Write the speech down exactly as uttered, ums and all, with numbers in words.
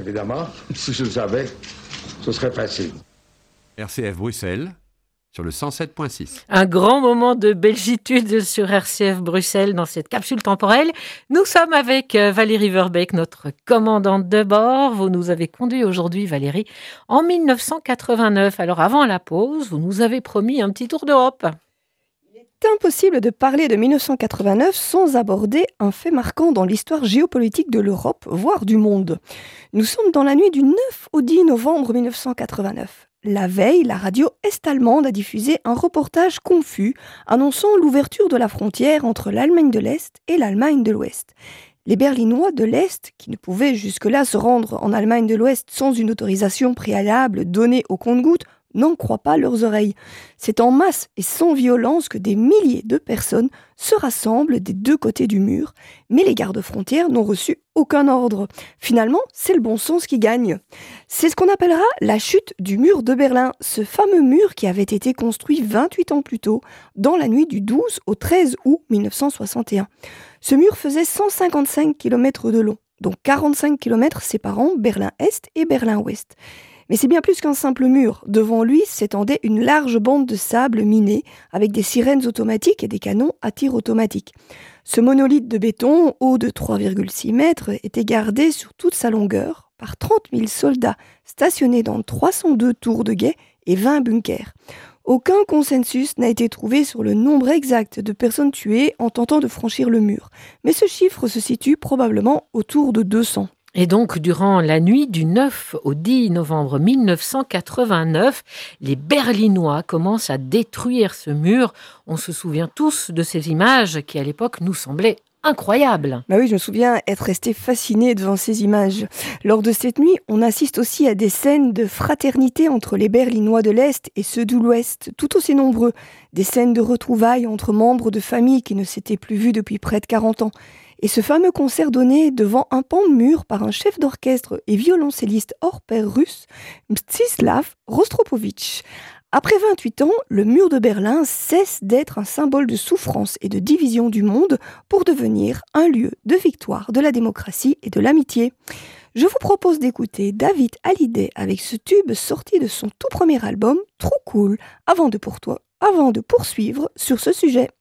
évidemment. Si je le savais, ce serait facile. R C F Bruxelles, sur le cent sept virgule six. Un grand moment de belgitude sur R C F Bruxelles dans cette capsule temporelle. Nous sommes avec Valérie Verbeek, notre commandante de bord. Vous nous avez conduit aujourd'hui, Valérie, en mille neuf cent quatre-vingt-neuf. Alors avant la pause, vous nous avez promis un petit tour d'Europe. Il est impossible de parler de mille neuf cent quatre-vingt-neuf sans aborder un fait marquant dans l'histoire géopolitique de l'Europe, voire du monde. Nous sommes dans la nuit du neuf au dix novembre mille neuf cent quatre-vingt-neuf. La veille, la radio est-allemande a diffusé un reportage confus annonçant l'ouverture de la frontière entre l'Allemagne de l'Est et l'Allemagne de l'Ouest. Les Berlinois de l'Est, qui ne pouvaient jusque-là se rendre en Allemagne de l'Ouest sans une autorisation préalable donnée au compte-gouttes, n'en croient pas leurs oreilles. C'est en masse et sans violence que des milliers de personnes se rassemblent des deux côtés du mur, mais les gardes-frontières n'ont reçu aucun ordre. Finalement, c'est le bon sens qui gagne. C'est ce qu'on appellera la chute du mur de Berlin, ce fameux mur qui avait été construit vingt-huit ans plus tôt, dans la nuit du douze au treize août mille neuf cent soixante et un. Ce mur faisait cent cinquante-cinq kilomètres de long, dont quarante-cinq kilomètres séparant Berlin-Est et Berlin-Ouest. Mais c'est bien plus qu'un simple mur. Devant lui s'étendait une large bande de sable miné avec des sirènes automatiques et des canons à tir automatique. Ce monolithe de béton, haut de trois virgule six mètres, était gardé sur toute sa longueur par trente mille soldats stationnés dans trois cent deux tours de guet et vingt bunkers. Aucun consensus n'a été trouvé sur le nombre exact de personnes tuées en tentant de franchir le mur, mais ce chiffre se situe probablement autour de deux cents. Et donc, durant la nuit du neuf au dix novembre mille neuf cent quatre-vingt-neuf, les Berlinois commencent à détruire ce mur. On se souvient tous de ces images qui, à l'époque, nous semblaient incroyables. Bah oui, je me souviens être resté fasciné devant ces images. Lors de cette nuit, on assiste aussi à des scènes de fraternité entre les Berlinois de l'Est et ceux de l'Ouest, tout aussi nombreux. Des scènes de retrouvailles entre membres de familles qui ne s'étaient plus vus depuis près de quarante ans. Et ce fameux concert donné devant un pan de mur par un chef d'orchestre et violoncelliste hors pair russe, Mstislav Rostropovitch. Après vingt-huit ans, le mur de Berlin cesse d'être un symbole de souffrance et de division du monde pour devenir un lieu de victoire de la démocratie et de l'amitié. Je vous propose d'écouter David Hallyday avec ce tube sorti de son tout premier album, Trop Cool, avant de, pour toi, avant de poursuivre sur ce sujet.